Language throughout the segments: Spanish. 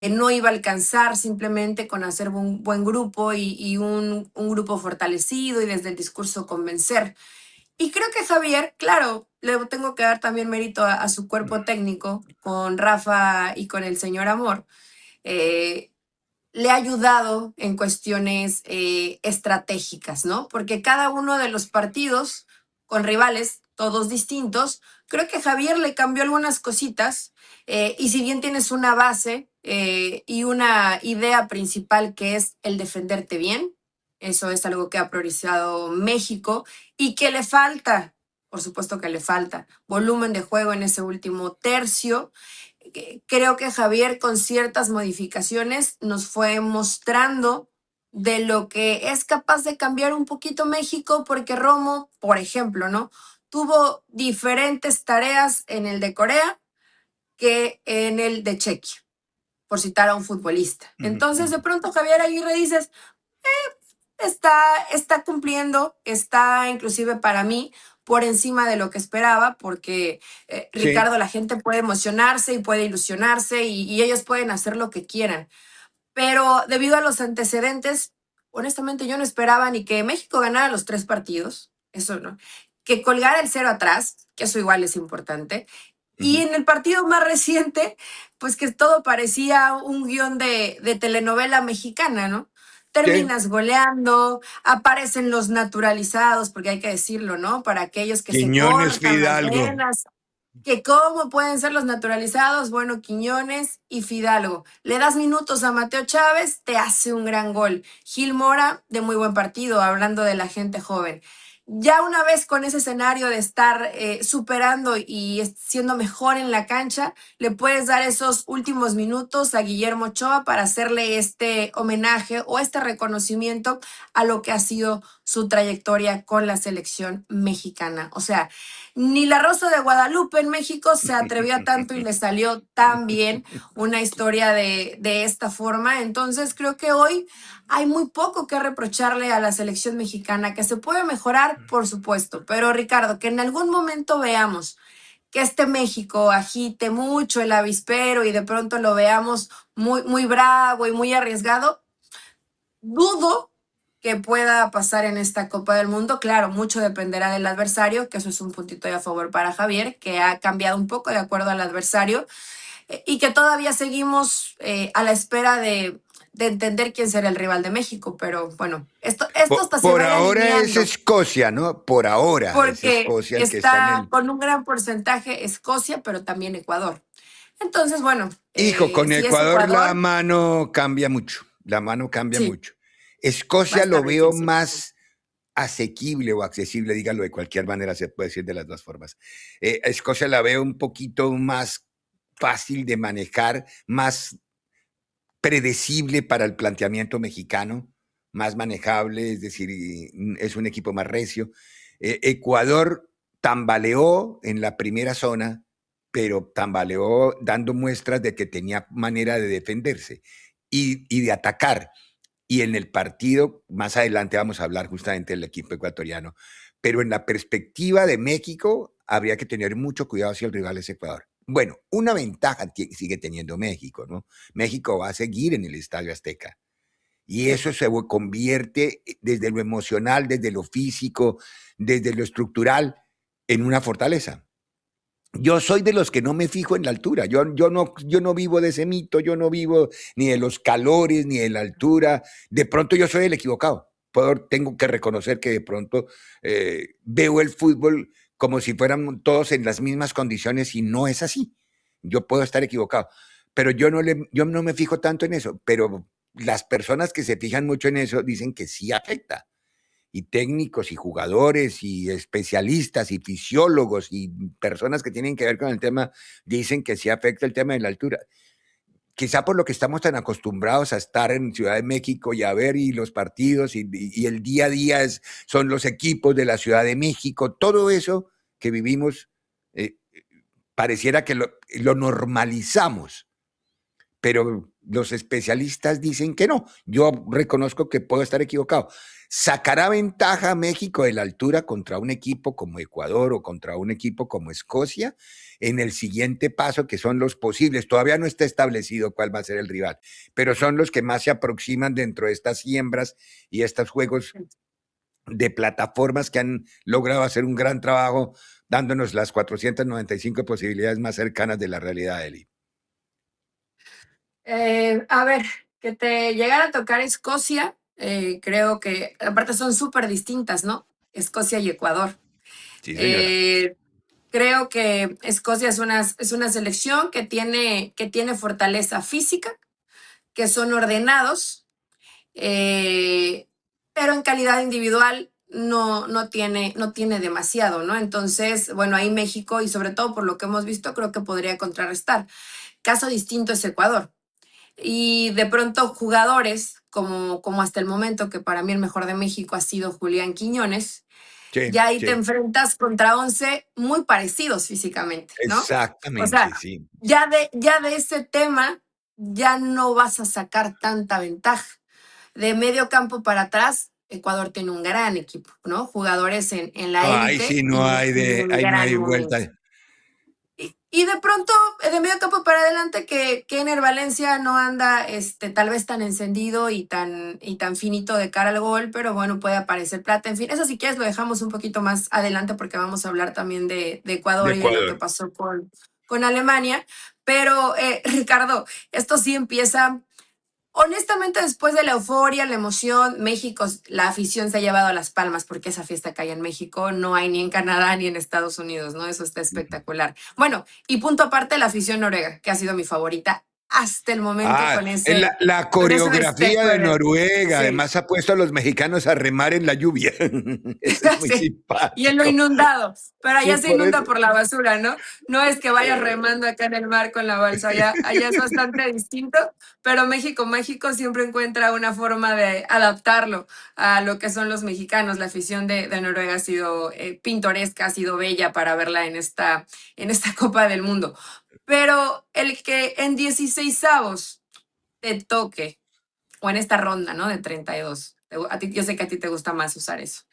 no iba a alcanzar simplemente con hacer un buen grupo y un grupo fortalecido y desde el discurso convencer. Y creo que Javier, claro, le tengo que dar también mérito a su cuerpo técnico, con Rafa y con el señor Amor, eh, le ha ayudado en cuestiones estratégicas, ¿no? Porque cada uno de los partidos con rivales, todos distintos, creo que Javier le cambió algunas cositas y si bien tienes una base y una idea principal que es el defenderte bien, eso es algo que ha priorizado México y que le falta, por supuesto que le falta, volumen de juego en ese último tercio. Creo que Javier con ciertas modificaciones nos fue mostrando de lo que es capaz de cambiar un poquito México, porque Romo, por ejemplo, ¿no? Tuvo diferentes tareas en el de Corea que en el de Chequia, por citar a un futbolista. Entonces, de pronto, Javier Aguirre dices, está cumpliendo, está inclusive para mí por encima de lo que esperaba, porque Sí. Ricardo, la gente puede emocionarse y puede ilusionarse y ellos pueden hacer lo que quieran. Pero debido a los antecedentes, honestamente yo no esperaba ni que México ganara los 3 partidos, eso no, que colgara el 0 atrás, que eso igual es importante. Y en el partido más reciente, pues que todo parecía un guión de telenovela mexicana, ¿no? Sí. Terminas goleando, aparecen los naturalizados, porque hay que decirlo, ¿no? Para aquellos que se Quiñones, cortan las Fidalgo. venas, que cómo pueden ser los naturalizados, bueno, Quiñones y Fidalgo. Le das minutos a Mateo Chávez, te hace un gran gol. Gil Mora, de muy buen partido, hablando de la gente joven. Ya una vez con ese escenario de estar superando y siendo mejor en la cancha, le puedes dar esos últimos minutos a Guillermo Ochoa para hacerle este homenaje o este reconocimiento a lo que ha sido su trayectoria con la selección mexicana. O sea, ni la Rosa de Guadalupe en México se atrevió a tanto y le salió tan bien una historia de esta forma. Entonces creo que hoy hay muy poco que reprocharle a la selección mexicana, que se puede mejorar, por supuesto, pero Ricardo, que en algún momento veamos que este México agite mucho el avispero y de pronto lo veamos muy, muy bravo y muy arriesgado, dudo que pueda pasar en esta Copa del Mundo. Claro, mucho dependerá del adversario, que eso es un puntito de a favor para Javier, que ha cambiado un poco de acuerdo al adversario y que todavía seguimos a la espera de entender quién será el rival de México. Pero bueno, esto hasta se Por va a ir ahora es alineando Escocia, ¿no? Por ahora es porque Escocia el que está en está el... con un gran porcentaje Escocia, pero también Ecuador. Entonces, bueno, Hijo, con si es Ecuador la Ecuador, mano cambia mucho. La mano cambia sí, mucho. va a Escocia lo estar veo difícil. más asequible o accesible, dígalo de cualquier manera, se puede decir de las dos formas. Escocia la veo un poquito más fácil de manejar, más predecible para el planteamiento mexicano, más manejable, es decir, es un equipo más recio. Ecuador tambaleó en la primera zona, pero tambaleó dando muestras de que tenía manera de defenderse y de atacar. Y en el partido, más adelante vamos a hablar justamente del equipo ecuatoriano, pero en la perspectiva de México, habría que tener mucho cuidado si el rival es Ecuador. Bueno, una ventaja sigue teniendo México, ¿no? México va a seguir en el Estadio Azteca. Y Sí. eso se convierte desde lo emocional, desde lo físico, desde lo estructural, en una fortaleza. Yo soy de los que no me fijo en la altura. Yo no vivo de ese mito, yo no vivo ni de los calores, ni de la altura. De pronto yo soy el equivocado. Tengo que reconocer que de pronto veo el fútbol como si fueran todos en las mismas condiciones y no es así. Yo puedo estar equivocado, pero yo no me fijo tanto en eso. Pero las personas que se fijan mucho en eso dicen que sí afecta y técnicos y jugadores y especialistas y fisiólogos y personas que tienen que ver con el tema dicen que sí afecta el tema de la altura. Quizá por lo que estamos tan acostumbrados a estar en Ciudad de México y a ver y los partidos y el día a día son los equipos de la Ciudad de México, todo eso que vivimos pareciera que lo normalizamos, pero Los especialistas dicen que no. Yo reconozco que puedo estar equivocado. ¿Sacará ventaja México de la altura contra un equipo como Ecuador o contra un equipo como Escocia en el siguiente paso, que son los posibles? Todavía no está establecido cuál va a ser el rival, pero son los que más se aproximan dentro de estas siembras y estos juegos de plataformas que han logrado hacer un gran trabajo dándonos las 495 posibilidades más cercanas de la realidad, Eli. A ver, que te llegara a tocar Escocia, creo que aparte son súper distintas, ¿no? Escocia y Ecuador. Sí, señora. Eh, Creo que Escocia es una selección que tiene fortaleza física, que son ordenados, eh, pero en calidad individual no tiene demasiado, ¿no? Entonces, bueno, ahí México, y sobre todo por lo que hemos visto, creo que podría contrarrestar. Caso distinto es Ecuador. Y de pronto jugadores, como hasta el momento, que para mí el mejor de México ha sido Julián Quiñones, Sí, ya ahí te sí. enfrentas contra 11 muy parecidos físicamente, ¿no? O Exactamente, sea, sí. ya de ese tema ya no vas a sacar tanta ventaja. De medio campo para atrás, Ecuador tiene un gran equipo, ¿no? Jugadores en No, la élite y en ahí no gran hay momento. vuelta. Y de pronto, de medio campo para adelante, que Ener Valencia no anda tal vez tan encendido y tan finito de cara al gol, pero bueno, puede aparecer Plata. En fin, eso si quieres lo dejamos un poquito más adelante porque vamos a hablar también de De Ecuador y de lo que Ecuador. pasó con Alemania. Pero, Ricardo, esto sí empieza. Honestamente, después de la euforia, la emoción, México, la afición se ha llevado a las palmas porque esa fiesta que hay en México no hay ni en Canadá ni en Estados Unidos, ¿no? Eso está espectacular. Bueno, y punto aparte, la afición noruega, que ha sido mi favorita hasta el momento Ah, la con ese coreografía festejo de de... Noruega, Sí, además ha puesto a los mexicanos a remar en la lluvia. Eso es muy sí. Y en lo simpático. inundado, pero Sí, allá se por eso. inunda por la basura, ¿no? No es que vayas remando acá en el mar con la balsa, allá es bastante distinto, pero México siempre encuentra una forma de adaptarlo a lo que son los mexicanos. La afición de Noruega ha sido pintoresca, ha sido bella para verla en esta Copa del Mundo. Pero el que en 16avos te toque, o en esta ronda, ¿no? De 32, yo sé que a ti te gusta más usar eso,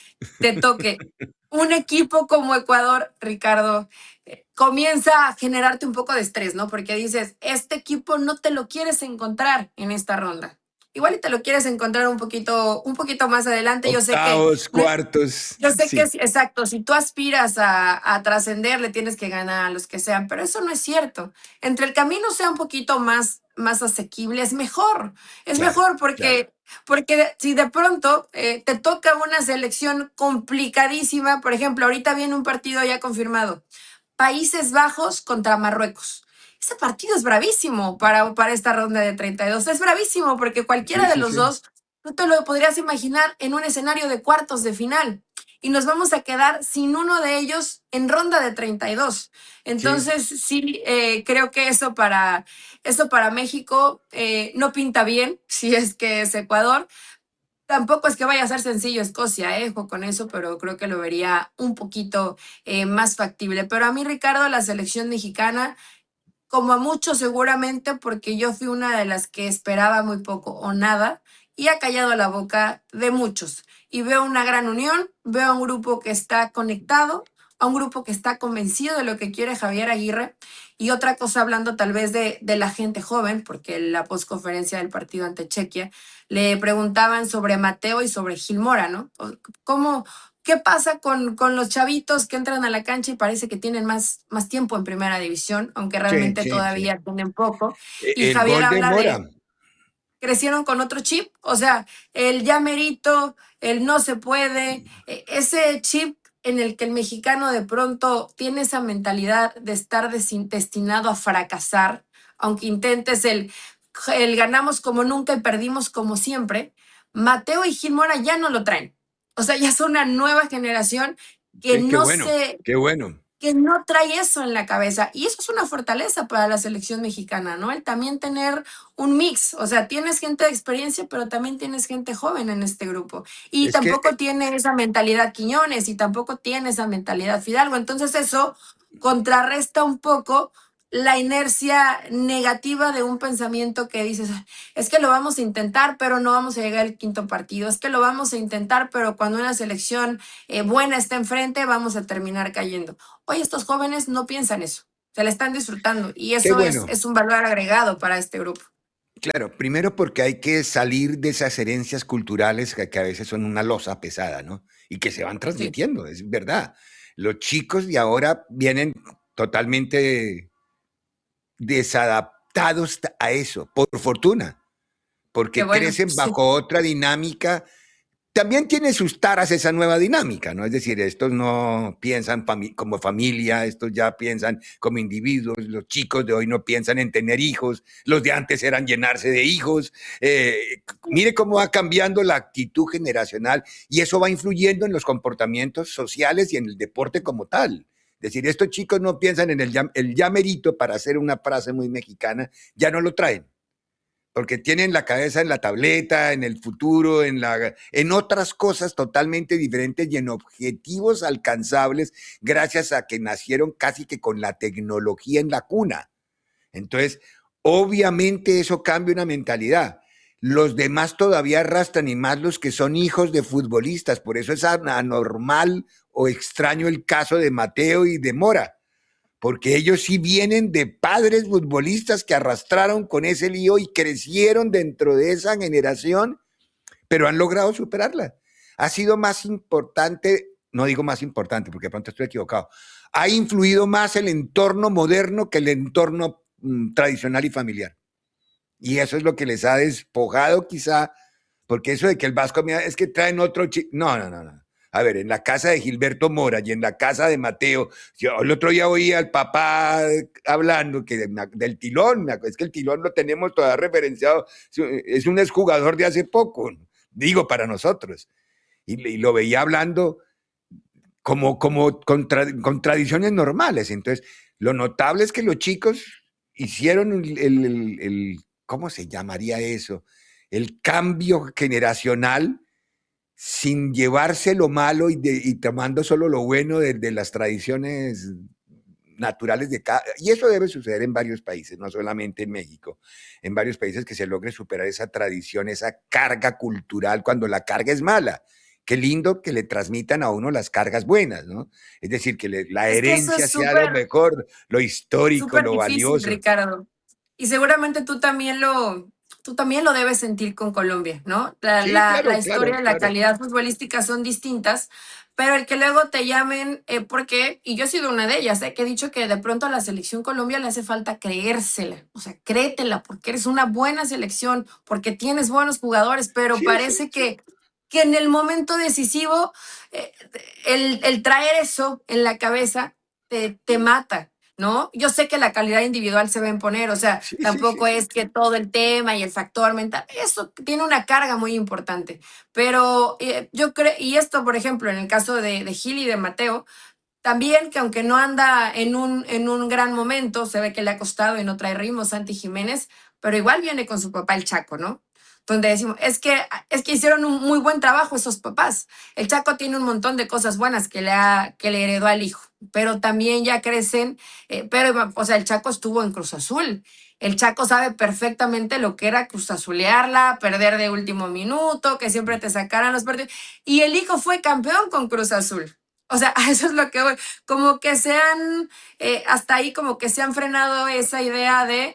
te toque un equipo como Ecuador, Ricardo, comienza a generarte un poco de estrés, ¿no? Porque dices, este equipo no te lo quieres encontrar en esta ronda. Igual y te lo quieres encontrar un poquito más adelante. Octavos, cuartos, Yo sé que sí, es exacto, si tú aspiras a trascender, le tienes que ganar a los que sean, pero eso no es cierto. Entre el camino sea un poquito más asequible, es mejor. Es claro, mejor claro. porque si de pronto te toca una selección complicadísima, por ejemplo, ahorita viene un partido ya confirmado, Países Bajos contra Marruecos. Ese partido es bravísimo para esta ronda de 32. Es bravísimo porque Sí, cualquiera de sí, los sí. dos no te lo podrías imaginar en un escenario de cuartos de final. Y nos vamos a quedar sin uno de ellos en ronda de 32. Sí. Entonces, sí, creo que eso para México no pinta bien, si es que es Ecuador. Tampoco es que vaya a ser sencillo Escocia, ojo con eso, pero creo que lo vería un poquito más factible. Pero a mí, Ricardo, la selección mexicana, como a muchos seguramente, porque yo fui una de las que esperaba muy poco o nada, y ha callado la boca de muchos. Y veo una gran unión, veo a un grupo que está conectado, a un grupo que está convencido de lo que quiere Javier Aguirre. Y otra cosa, hablando tal vez de la gente joven, porque en la postconferencia del partido ante Chequia le preguntaban sobre Mateo y sobre Gil Mora, ¿no? ¿Cómo, ¿Qué pasa con los chavitos que entran a la cancha y parece que tienen más tiempo en primera división, aunque Sí, realmente sí, sí. todavía tienen poco? Y El Javier gol de habla Mora. de crecieron con otro chip, o sea, el ya merito, el no se puede, ese chip en el que el mexicano de pronto tiene esa mentalidad de estar destinado a fracasar, aunque intentes el ganamos como nunca y perdimos como siempre. Mateo y Gil Mora ya no lo traen. O sea, ya son una nueva generación que Sí, qué no bueno, se qué bueno. que no trae eso en la cabeza. Y eso es una fortaleza para la selección mexicana, ¿no? El también tener un mix. O sea, tienes gente de experiencia, pero también tienes gente joven en este grupo. Y Es que tampoco tiene esa mentalidad Quiñones y tampoco tiene esa mentalidad Fidalgo. Entonces eso contrarresta un poco la inercia negativa de un pensamiento que dices, es que lo vamos a intentar, pero no vamos a llegar al quinto partido, es que lo vamos a intentar, pero cuando una selección buena está enfrente, vamos a terminar cayendo. Hoy estos jóvenes no piensan eso, se la están disfrutando y Qué eso bueno. es un valor agregado para este grupo. Claro, primero porque hay que salir de esas herencias culturales que a veces son una losa pesada, ¿no? Y que se van Sí, transmitiendo, es verdad. Los chicos de ahora vienen totalmente desadaptados a eso, por fortuna, qué porque bueno. crecen Sí. bajo otra dinámica. También tiene sus taras esa nueva dinámica, ¿no? Es decir, estos no piensan como familia, estos ya piensan como individuos, los chicos de hoy no piensan en tener hijos, los de antes eran llenarse de hijos. Mire cómo va cambiando la actitud generacional y eso va influyendo en los comportamientos sociales y en el deporte como tal. Es decir, estos chicos no piensan en el llamerito, para hacer una frase muy mexicana, ya no lo traen porque tienen la cabeza en la tableta, en el futuro, en otras cosas totalmente diferentes y en objetivos alcanzables gracias a que nacieron casi que con la tecnología en la cuna. Entonces, obviamente eso cambia una mentalidad. Los demás todavía arrastran y más los que son hijos de futbolistas. Por eso es anormal o extraño el caso de Mateo y de Mora, porque ellos sí vienen de padres futbolistas que arrastraron con ese lío y crecieron dentro de esa generación, pero han logrado superarla. Ha sido más importante, no digo más importante porque de pronto estoy equivocado, ha influido más el entorno moderno que el entorno tradicional y familiar. Y eso es lo que les ha despojado quizá, porque eso de que el Vasco es que traen otro chico. No, no, no, no. A ver, en la casa de Gilberto Mora y en la casa de Mateo, yo el otro día oí al papá hablando que del Tilón, es que el Tilón lo tenemos todavía referenciado, es un exjugador de hace poco, digo para nosotros, y lo veía hablando como con tradiciones normales. Entonces, lo notable es que los chicos hicieron ¿cómo se llamaría eso? El cambio generacional sin llevarse lo malo y tomando solo lo bueno de las tradiciones naturales de cada. Y eso debe suceder en varios países, no solamente en México, en varios países que se logre superar esa tradición, esa carga cultural cuando la carga es mala. Qué lindo que le transmitan a uno las cargas buenas, ¿no? Es decir, que la Es que eso es herencia sea lo súper, mejor, lo histórico, súper lo difícil, valioso. Ricardo. Y seguramente tú también lo debes sentir con Colombia, ¿no? Sí, La claro, historia claro, y la claro. calidad futbolística son distintas, pero el que luego te llamen, porque, y yo he sido una de ellas, que he dicho que de pronto a la selección Colombia le hace falta creérsela, o sea, créetela, porque eres una buena selección, porque tienes buenos jugadores, pero Sí, sí, parece sí. que en el momento decisivo, eh, el traer eso en la cabeza te mata. ¿No? Yo sé que la calidad individual se va a imponer, o sea, Sí, sí, sí, tampoco sí. es que todo el tema y el factor mental, eso tiene una carga muy importante, pero yo creo, y esto, por ejemplo, en el caso de Gil y de Mateo, también que aunque no anda en un gran momento, se ve que le ha costado y no trae ritmo Santi Jiménez, pero igual viene con su papá el Chaco, ¿no? Donde decimos, es que hicieron un muy buen trabajo esos papás. El Chaco tiene un montón de cosas buenas que le heredó al hijo, pero también ya crecen, pero, o sea, el Chaco estuvo en Cruz Azul. El Chaco sabe perfectamente lo que era Cruz Azulearla, perder de último minuto, que siempre te sacaran los partidos. Y el hijo fue campeón con Cruz Azul. O sea, a eso es lo que voy. Como que se han, hasta ahí como que se han frenado esa idea de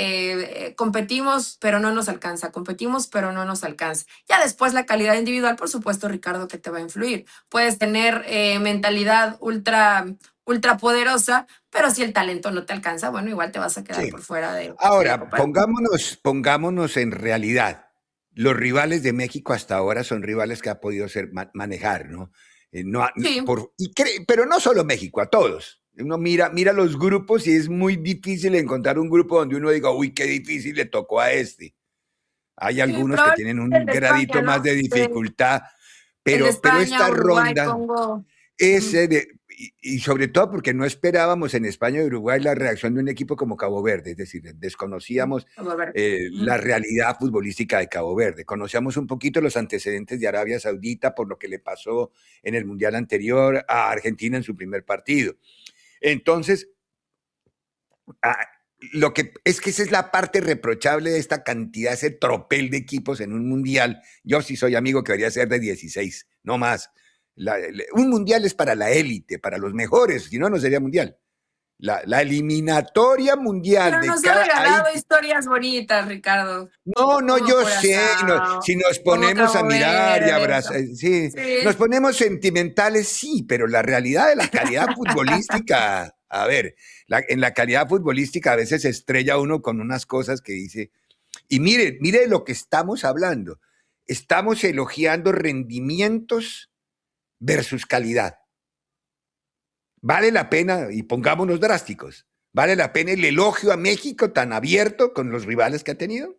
competimos, pero no nos alcanza, competimos, pero no nos alcanza. Ya después la calidad individual, por supuesto, Ricardo, que te va a influir. Puedes tener mentalidad ultra poderosa, pero si el talento no te alcanza, bueno, igual te vas a quedar Sí. por fuera de la Ahora, Copa. pongámonos en realidad. Los rivales de México hasta ahora son rivales que ha podido manejar, ¿no? Sí, Pero no solo México, a todos. Uno mira los grupos y es muy difícil encontrar un grupo donde uno diga, uy, qué difícil le tocó a este. Hay sí, algunos que probablemente tienen el un de España, gradito más ¿no? de dificultad, El de pero España, esta Uruguay, ronda, Congo. Ujú. ese de, y sobre todo porque no esperábamos en España y Uruguay la reacción de un equipo como Cabo Verde, es decir, desconocíamos Vamos a ver. la Ujú. realidad futbolística de Cabo Verde, conocíamos un poquito los antecedentes de Arabia Saudita por lo que le pasó en el Mundial anterior a Argentina en su primer partido. Entonces, Ah, lo que es que esa es la parte reprochable de esta cantidad, ese tropel de equipos en un mundial. Yo sí soy amigo que debería ser de 16, no más. Un mundial es para la élite, para los mejores, si no, no sería mundial. La eliminatoria mundial Pero de nos ha cada... regalado historias bonitas, Ricardo, No, no, como yo sé, Curazao, si nos como ponemos a Cabo mirar y Verde. abrazar, sí, nos Sí. ponemos sentimentales, sí, pero la realidad de la calidad futbolística, a ver, en la calidad futbolística a veces se estrella uno con unas cosas que dice, y mire de lo que estamos hablando, estamos elogiando rendimientos versus calidad. Vale la pena, y pongámonos drásticos, ¿vale la pena el elogio a México tan abierto con los rivales que ha tenido?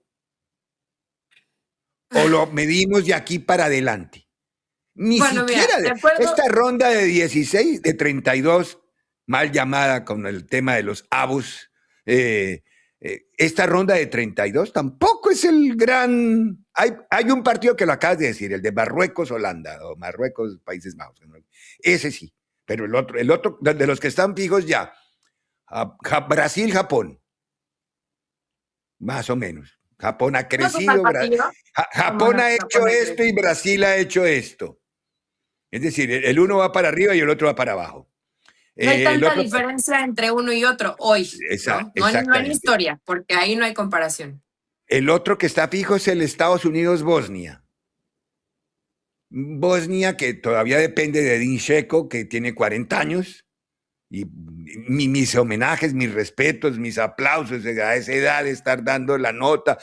¿O lo medimos de aquí para adelante? Ni Bueno, mira, siquiera de acuerdo. esta ronda de 16, de 32, mal llamada con el tema de los abus, esta ronda de 32 tampoco es el gran... Hay un partido que lo acabas de decir, el de Marruecos-Holanda, o Marruecos-Países Bajos. Ese sí, pero el otro de los que están fijos ya, Brasil-Japón, más o menos. Japón ha ¿No gusta el crecido, partido? Como Japón no, ha no hecho pone esto y crecido. Brasil ha hecho esto. Es decir, el uno va para arriba y el otro va para abajo. No hay El tanta otro, diferencia entre uno y otro hoy, ¿no? No en exactamente. historia, porque ahí no hay comparación. El otro que está fijo es el Estados Unidos-Bosnia. Bosnia, que todavía depende de Edin Dzeko, que tiene 40 años, y mis homenajes, mis respetos, mis aplausos a esa edad de estar dando la nota.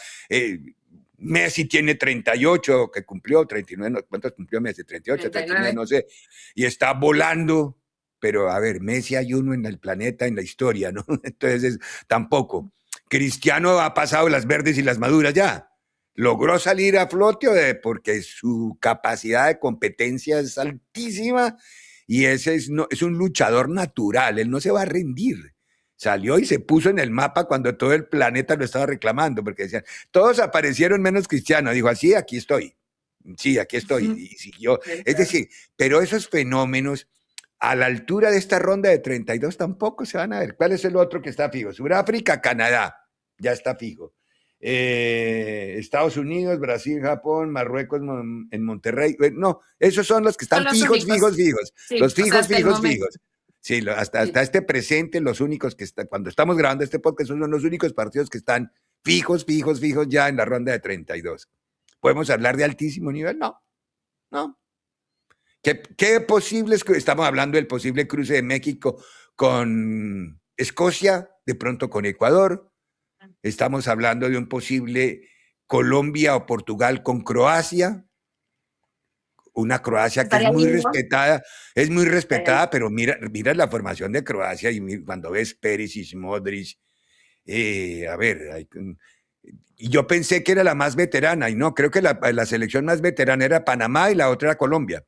Messi tiene 38, que cumplió, 39, ¿cuántos cumplió Messi? 38, 39, 39. no sé, y está volando, pero a ver, Messi hay uno en el planeta, en la historia, ¿no? Entonces, tampoco. Cristiano ha pasado las verdes y las maduras ya. Logró salir a flote porque su capacidad de competencia es altísima y ese es un luchador natural, él no se va a rendir. Salió y se puso en el mapa cuando todo el planeta lo estaba reclamando, porque decían, todos aparecieron menos Cristiano. Dijo, así, aquí estoy. Sí, aquí estoy. Y siguió. Sí, Es claro. decir, pero esos fenómenos a la altura de esta ronda de 32 tampoco se van a ver. ¿Cuál es el otro que está fijo? Sudáfrica, Canadá, ya está fijo. Estados Unidos, Brasil, Japón, Marruecos en Monterrey. No, esos son los que Son están los fijos, fijos, únicos. fijos. Sí, Los o sea, fijos, hasta el fijos, momento. fijos. Sí, Sí. hasta este presente, los únicos que están, cuando estamos grabando este podcast, son los únicos partidos que están fijos, fijos, fijos ya en la ronda de 32. ¿Podemos hablar de altísimo nivel? No, no. ¿Qué posibles? Estamos hablando del posible cruce de México con Escocia, de pronto con Ecuador. Estamos hablando de un posible Colombia o Portugal con Croacia. Una Croacia que Estaría lindo. es muy Estaría lindo. respetada, pero mira la formación de Croacia y cuando ves Perisic, Modric, a ver, y yo pensé que era la más veterana, y no, creo que la selección más veterana era Panamá y la otra era Colombia.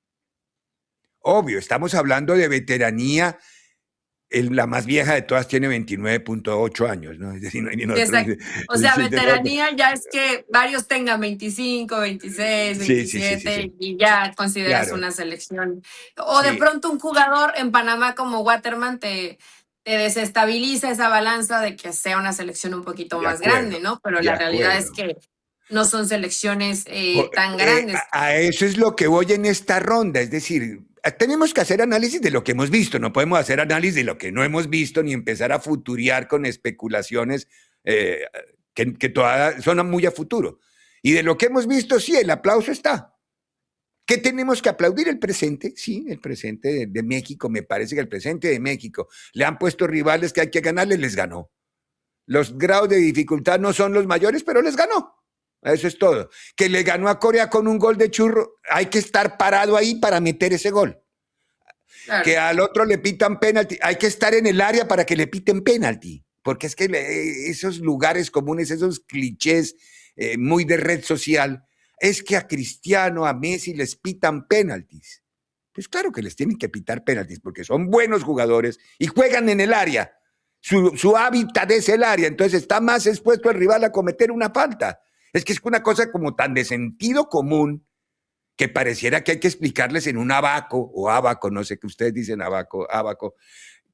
Obvio, estamos hablando de veteranía, la más vieja de todas tiene 29.8 años, ¿no? Es decir, no hay ni Sí, nosotros. exacto. O sea, veteranía ya es que varios tengan 25, 26, Sí, sí, sí, sí, 27 sí. y ya consideras Claro, una selección. O de sí, pronto un jugador en Panamá como Waterman te desestabiliza esa balanza de que sea una selección un poquito de más grande, acuerdo, ¿no? Pero de la realidad es acuerdo. que no son selecciones tan grandes. A eso es lo que voy en esta ronda, es decir, tenemos que hacer análisis de lo que hemos visto, no podemos hacer análisis de lo que no hemos visto ni empezar a futuriar con especulaciones eh, que todas son muy a futuro. Y de lo que hemos visto, sí, el aplauso está. ¿Qué tenemos que aplaudir? El presente, sí, el presente de México, me parece que el presente de México. Le han puesto rivales que hay que ganarle, les ganó. Los grados de dificultad no son los mayores, pero les ganó. Eso es todo. Que le ganó a Corea con un gol de churro, hay que estar parado ahí para meter ese gol. Que Claro. al otro le pitan penalti, hay que estar en el área para que le piten penalti. Porque es que esos lugares comunes, esos clichés muy de red social, es que a Cristiano, a Messi les pitan penaltis. Pues claro que les tienen que pitar penaltis porque son buenos jugadores y juegan en el área. Su hábitat es el área, entonces está más expuesto el rival a cometer una falta. Es que es una cosa como tan de sentido común que pareciera que hay que explicarles en un abaco o abaco, no sé qué ustedes dicen abaco,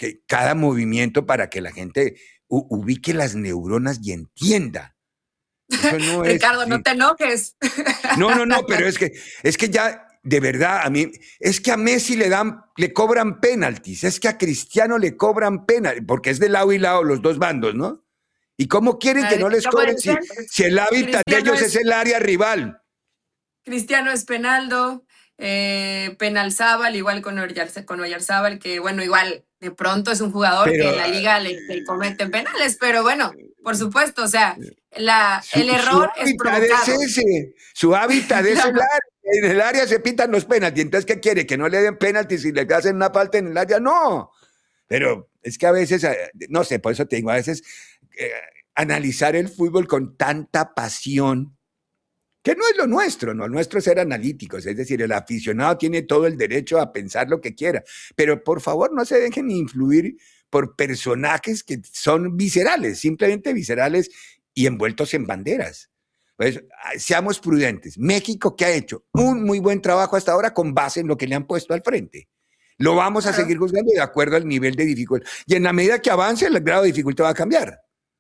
que cada movimiento para que la gente ubique las neuronas y entienda. Eso no es... Ricardo, no Sí. te enojes. No, pero es que ya, de verdad, es que a Messi le cobran penaltis, es que a Cristiano le cobran penaltis, porque es de lado y lado los dos bandos, ¿no? ¿Y cómo quieren que no les ¿Cómo cobren dicen? si el hábitat de ellos es el área rival? Cristiano es Penaldo, Penalzábal, igual con Oyarzábal, que bueno, igual de pronto es un jugador Pero que en la liga le cometen penales, pero bueno, por supuesto, o sea, el su error es hábitat es provocado. ese, su hábitat es el Claro. área. En el área se pitan los penaltis. Entonces, ¿qué quiere? ¿Que no le den penaltis si le hacen una falta en el área? No. Pero es que a veces, no sé, por eso te digo, a veces analizar el fútbol con tanta pasión, que no es lo nuestro, ¿no? Lo nuestro es ser analíticos, es decir, el aficionado tiene todo el derecho a pensar lo que quiera, pero por favor no se dejen influir por personajes que son viscerales, simplemente viscerales y envueltos en banderas. Pues seamos prudentes. México, ¿qué ha hecho? Un muy buen trabajo hasta ahora con base en lo que le han puesto al frente. Lo vamos a seguir juzgando de acuerdo al nivel de dificultad. Y en la medida que avance, el grado de dificultad va a cambiar.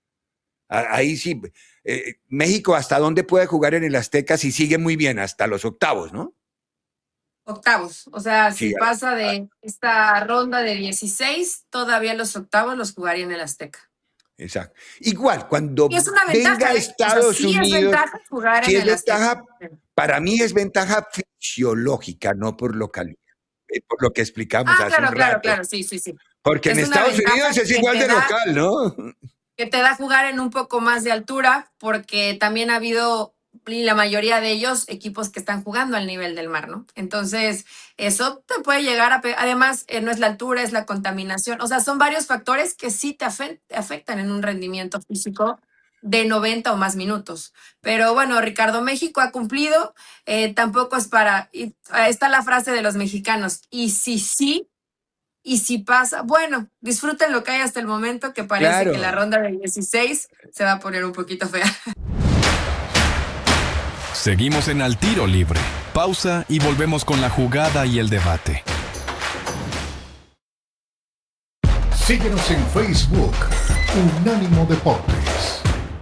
Ahí sí, México, ¿hasta dónde puede jugar en el Azteca si sigue muy bien? Hasta los octavos, ¿no? Octavos, o sea, si Sí, pasa de esta ronda de 16, todavía los octavos los jugaría en el Azteca. exacto. Igual, cuando Y es una venga ventaja, a ¿eh? O sea, Estados sí es Unidos, ventaja jugar sí en es el Azteca. ventaja, para mí es ventaja fisiológica, no por localidad, por lo que explicamos Ah, hace un rato. claro, sí. Porque en Es una Estados Unidos ventaja es igual de local, ¿no? que te da jugar en un poco más de altura, porque también ha habido, y la mayoría de ellos, equipos que están jugando al nivel del mar, ¿no? Entonces, eso te puede llegar a... Además, no es la altura, es la contaminación. O sea, son varios factores que sí te afectan en un rendimiento físico de 90 o más minutos. Pero bueno, Ricardo, México ha cumplido, tampoco es para... está la frase de los mexicanos, y si sí, y si pasa, bueno, disfruten lo que hay hasta el momento, que parece que la Claro. ronda de 16 se va a poner un poquito fea. Seguimos en Al Tiro Libre. Pausa y volvemos con la jugada y el debate. Síguenos en Facebook, Unánimo Deportes.